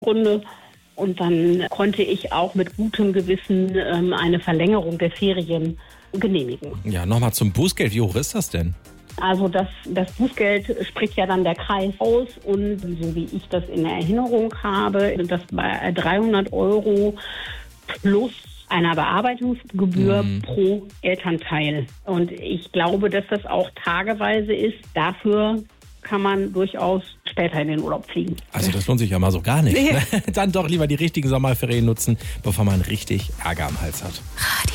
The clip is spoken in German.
Gründe. Und dann konnte ich auch mit gutem Gewissen eine Verlängerung der Ferien genehmigen. Ja, nochmal zum Bußgeld. Wie hoch ist das denn? Also das Bußgeld spricht ja dann der Kreis aus und so wie ich das in Erinnerung habe, sind das bei 300 € plus einer Bearbeitungsgebühr pro Elternteil. Und ich glaube, dass das auch tageweise ist. Dafür kann man durchaus später in den Urlaub fliegen. Also das lohnt sich ja mal so gar nicht. Nee. Dann doch lieber die richtigen Sommerferien nutzen, bevor man richtig Ärger am Hals hat.